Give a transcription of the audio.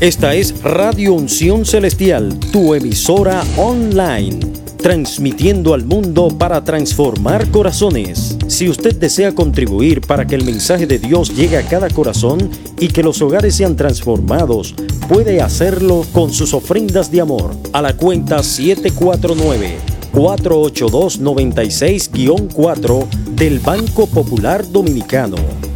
Esta es Radio Unción Celestial, tu emisora online, transmitiendo al mundo para transformar corazones. Si usted desea contribuir para que el mensaje de Dios llegue a cada corazón y que los hogares sean transformados, puede hacerlo con sus ofrendas de amor a la cuenta 749-482-96-4 del Banco Popular Dominicano.